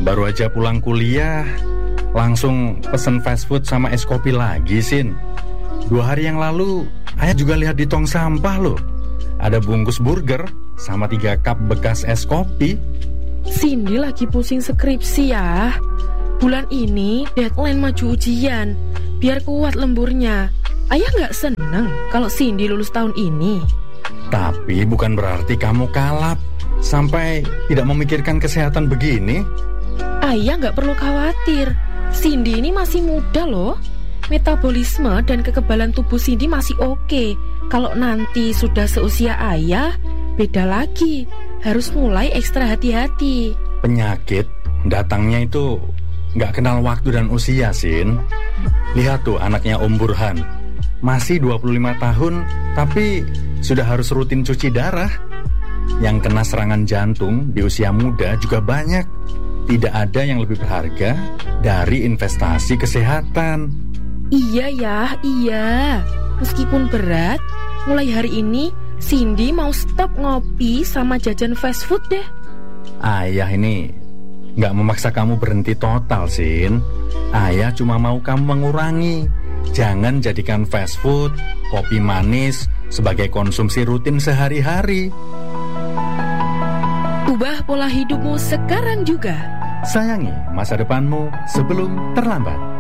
Baru aja pulang kuliah, langsung pesen fast food sama es kopi lagi, Sin. 2 hari yang lalu, ayah juga lihat di tong sampah loh. Ada bungkus burger sama 3 cup bekas es kopi. Cindy lagi pusing skripsi ya. Bulan ini deadline maju ujian, biar kuat lemburnya. Ayah gak seneng kalau Cindy lulus tahun ini. Tapi bukan berarti kamu kalap sampai tidak memikirkan kesehatan begini. Ayah gak perlu khawatir, Cindy ini masih muda loh. Metabolisme dan kekebalan tubuh Cindy masih oke. Kalau nanti sudah seusia ayah, beda lagi. Harus mulai ekstra hati-hati. Penyakit datangnya itu gak kenal waktu dan usia, Sin. Lihat tuh anaknya Om Burhan, masih 25 tahun tapi sudah harus rutin cuci darah. Yang kena serangan jantung di usia muda juga banyak. Tidak ada yang lebih berharga dari investasi kesehatan. Iya ya, iya. Meskipun berat, mulai hari ini Cindy mau stop ngopi sama jajan fast food deh. Ayah ini gak memaksa kamu berhenti total, Sin. Ayah cuma mau kamu mengurangi. Jangan jadikan fast food, kopi manis sebagai konsumsi rutin sehari-hari. Ubah pola hidupmu sekarang juga. Sayangi masa depanmu sebelum terlambat.